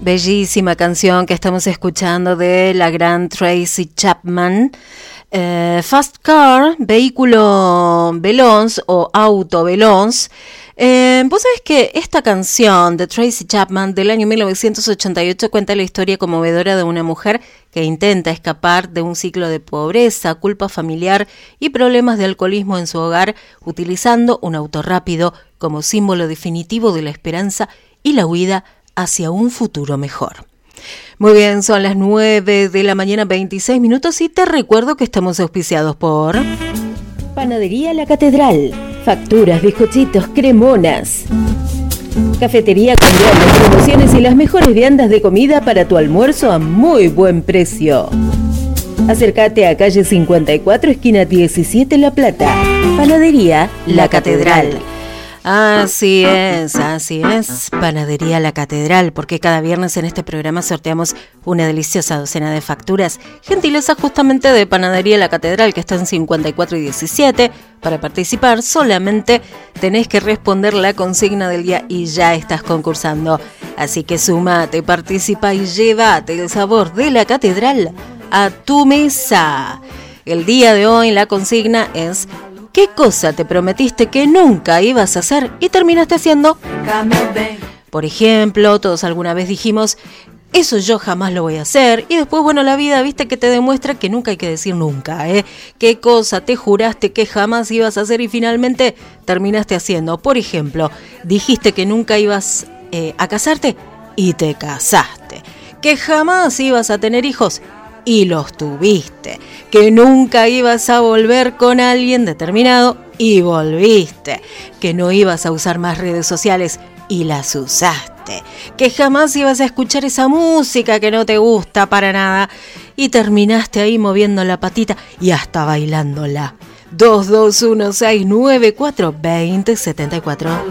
Bellísima canción que estamos escuchando de la gran Tracy Chapman. Fast Car, vehículo veloz o auto veloz. Vos sabés que esta canción de Tracy Chapman del año 1988 cuenta la historia conmovedora de una mujer que intenta escapar de un ciclo de pobreza, culpa familiar y problemas de alcoholismo en su hogar, utilizando un auto rápido como símbolo definitivo de la esperanza y la huida hacia un futuro mejor. Muy bien, son las 9 de la mañana, 26 minutos, y te recuerdo que estamos auspiciados por Panadería La Catedral, facturas, bizcochitos, cremonas. Cafetería con grandes promociones y las mejores viandas de comida para tu almuerzo a muy buen precio. Acércate a calle 54, esquina 17, La Plata. Panadería La Catedral. Así es, Panadería La Catedral, porque cada viernes en este programa sorteamos una deliciosa docena de facturas, gentileza justamente de Panadería La Catedral, que está en 54 y 17. Para participar solamente tenés que responder la consigna del día y ya estás concursando. Así que sumate, participa y llévate el sabor de La Catedral a tu mesa. El día de hoy la consigna es: ¿qué cosa te prometiste que nunca ibas a hacer y terminaste haciendo? Por ejemplo, todos alguna vez dijimos, eso yo jamás lo voy a hacer. Y después, bueno, la vida, viste, que te demuestra que nunca hay que decir nunca, ¿eh? ¿Qué cosa te juraste que jamás ibas a hacer y finalmente terminaste haciendo? Por ejemplo, dijiste que nunca ibas a casarte y te casaste. Que jamás ibas a tener hijos y los tuviste, que nunca ibas a volver con alguien determinado y volviste, que no ibas a usar más redes sociales y las usaste, que jamás ibas a escuchar esa música que no te gusta para nada y terminaste ahí moviendo la patita y hasta bailándola. 221-694-2074.